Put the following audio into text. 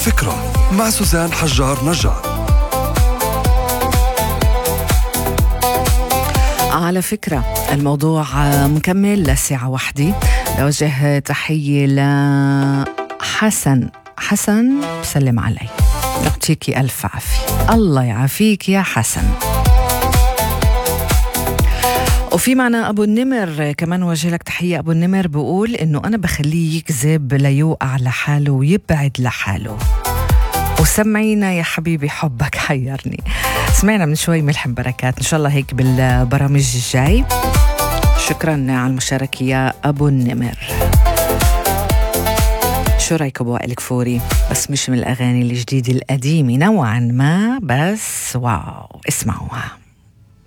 فكرة مع سوزان حجار نجار. على فكرة الموضوع مكمل لساعة واحدة. بوجه تحية لحسن. بسلم علي، يعطيكي ألف عافية. الله يعافيك يا حسن. وفي معنا أبو النمر كمان، وجه لك تحية. أبو النمر بقول إنه أنا بخليه يكذب ليوقع لحاله ويبعد لحاله. وسمعينا يا حبيبي حبك حيرني. سمعنا من شوي ملحم بركات، إن شاء الله هيك بالبرامج الجاي. شكرا على المشاركة يا أبو النمر. شو رأيك أبو وائل كفوري؟ بس مش من الأغاني الجديدة القديمة نوعا ما، بس واو اسمعوها.